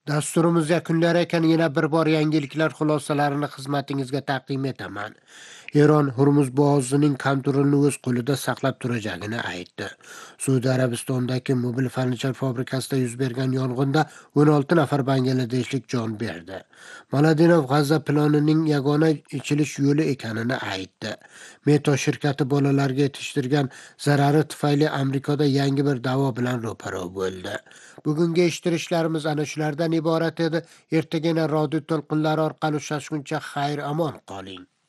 Dasturimiz yakunlar ekan yana bir bor yangiliklar xulosalarini xizmatingizga taqdim etaman. Eron Hormuz bo'g'ozining kontrolini o'z qo'lida saqlab turajagini aytdi. Saudiya Arabistonidagi mobil furnichar fabrikasida yuz bergan yong'inda 16 nafar bangladeshlik jon berdi. Maladinov G'azza planining yagona ichilish yo'li ekanini aytdi. Meta shirkati bolalarga yetishtirgan zarari tufayli Amerikada yangi bir da'vo bilan ro'para bo'ldi. Bugungi eshittirishlarimiz ana shulardan iborat edi. Ertaga radio to'lqinlari orqali uchrashguncha xayr-omon qoling.